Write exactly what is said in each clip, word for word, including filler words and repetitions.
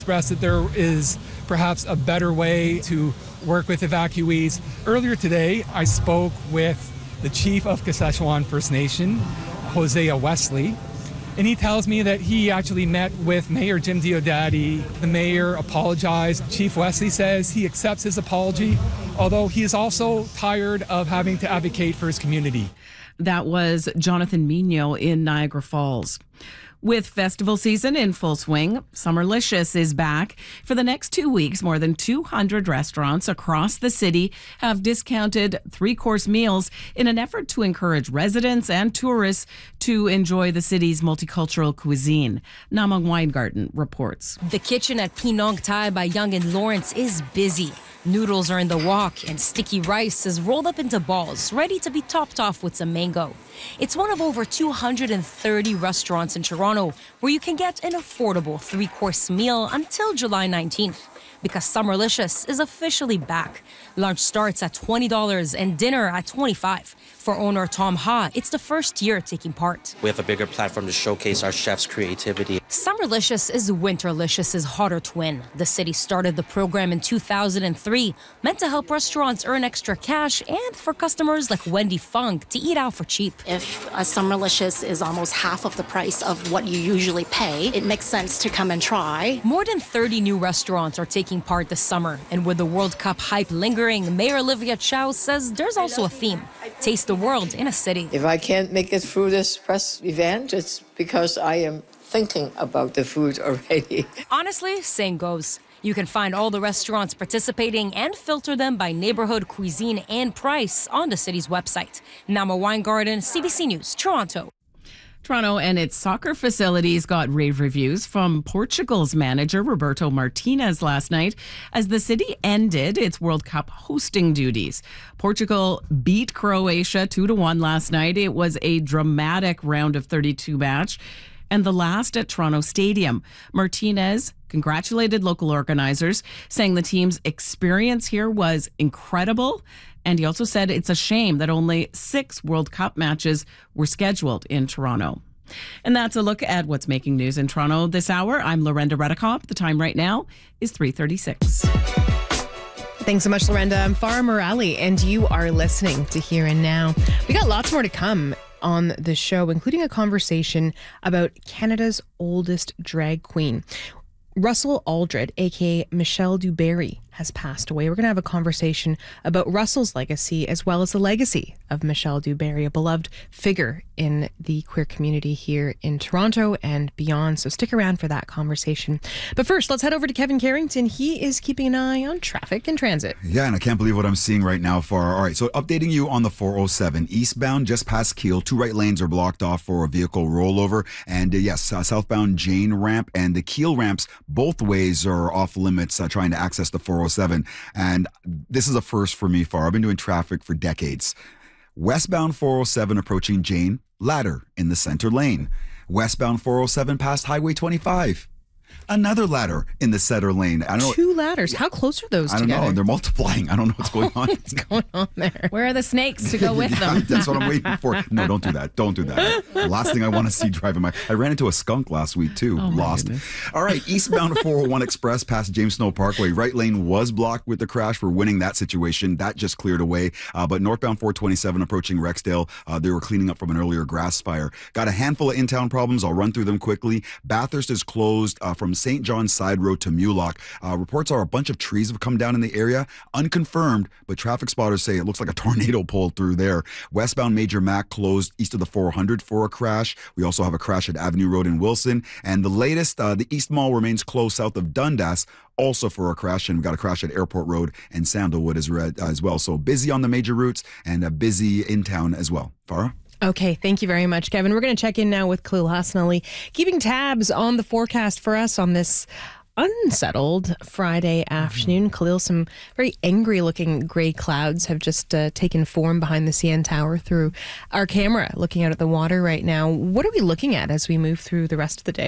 Expressed that there is perhaps a better way to work with evacuees. Earlier today, I spoke with the chief of Kashechewan First Nation, Hosea Wesley, and he tells me that he actually met with Mayor Jim Diodati. The mayor apologized. Chief Wesley says he accepts his apology, although he is also tired of having to advocate for his community. That was Jonathan Migno in Niagara Falls. With festival season in full swing, Summerlicious is back. For the next two weeks, more than two hundred restaurants across the city have discounted three-course meals in an effort to encourage residents and tourists to enjoy the city's multicultural cuisine. Namang Weingarten reports. The kitchen at Pinong Thai by Yonge and Lawrence is busy. Noodles are in the wok and sticky rice is rolled up into balls, ready to be topped off with some mango. It's one of over two hundred thirty restaurants in Toronto where you can get an affordable three-course meal until July nineteenth. Because Summerlicious is officially back. Lunch starts at twenty dollars and dinner at twenty-five dollars. For owner Tom Ha, it's the first year taking part. We have a bigger platform to showcase our chefs' creativity. Summerlicious is Winterlicious's hotter twin. The city started the program in two thousand three, meant to help restaurants earn extra cash and for customers like Wendy Funk to eat out for cheap. If a Summerlicious is almost half of the price of what you usually pay, it makes sense to come and try. More than thirty new restaurants are taking part this summer. And with the World Cup hype lingering, Mayor Olivia Chow says there's also a theme. Taste the world in a city. If I can't make it through this press event, it's because I am thinking about the food already. Honestly, same goes. You can find all the restaurants participating and filter them by neighborhood, cuisine, and price on the city's website. Nama Weingarten, C B C News, Toronto. Toronto and its soccer facilities got rave reviews from Portugal's manager, Roberto Martinez, last night as the city ended its World Cup hosting duties. Portugal beat Croatia two to one last night. It was a dramatic round of thirty-two match and the last at Toronto Stadium. Martinez congratulated local organizers, saying the team's experience here was incredible. And he also said it's a shame that only six World Cup matches were scheduled in Toronto. And that's a look at what's making news in Toronto this hour. I'm Lorenda Redekop. The time right now is three thirty-six. Thanks so much, Lorenda. I'm Farah Morali, and you are listening to Here and Now. We got lots more to come on the show, including a conversation about Canada's oldest drag queen. Russell Aldred, a k a. Michelle DuBarry, has passed away. We're going to have a conversation about Russell's legacy as well as the legacy of Michelle DuBarry, a beloved figure in the queer community here in Toronto and beyond. So stick around for that conversation. But first, let's head over to Kevin Carrington. He is keeping an eye on traffic and transit. Yeah, and I can't believe what I'm seeing right now, Farah. All right, so updating you on the four oh seven eastbound just past Keele. Two right lanes are blocked off for a vehicle rollover. And uh, yes, uh, southbound Jane ramp and the Keele ramps, both ways are off limits uh, trying to access the four oh seven. And this is a first for me, Far. I've been doing traffic for decades. Westbound four oh seven approaching Jane, ladder in the center lane. Westbound four oh seven past Highway twenty-five. Another ladder in the center lane. I don't know. Two ladders. How close are those I don't together? know. They're multiplying. I don't know what's going on. What's going on there? Where are the snakes to go with them? That's what I'm waiting for. No, don't do that. Don't do that. The last thing I want to see driving my... I ran into a skunk last week, too. Oh, Lost. All right. Eastbound four oh one Express past James Snow Parkway. Right lane was blocked with the crash. We're winning that situation. That just cleared away. Uh, but northbound four twenty-seven approaching Rexdale, uh, they were cleaning up from an earlier grass fire. Got a handful of in-town problems. I'll run through them quickly. Bathurst is closed uh, from Saint John's Side Road to Mulock. Uh, reports are a bunch of trees have come down in the area. Unconfirmed, but traffic spotters say it looks like a tornado pulled through there. Westbound Major Mac closed east of the four hundred for a crash. We also have a crash at Avenue Road in Wilson. And the latest, uh, the East Mall remains closed south of Dundas, also for a crash. And we got a crash at Airport Road and Sandalwood as, red, uh, as well. So busy on the major routes and uh, busy in town as well. Farah? Okay, thank you very much, Kevin. We're going to check in now with Khalil Hassan Ali, keeping tabs on the forecast for us on this unsettled Friday afternoon. Khalil, some very angry looking gray clouds have just uh, taken form behind the C N Tower through our camera looking out at the water right now. What are we looking at as we move through the rest of the day?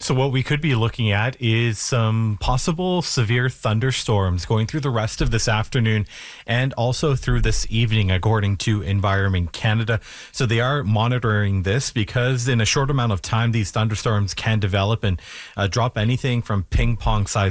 So what we could be looking at is some possible severe thunderstorms going through the rest of this afternoon and also through this evening, according to Environment Canada. So they are monitoring this because in a short amount of time, these thunderstorms can develop and uh, drop anything from ping pong size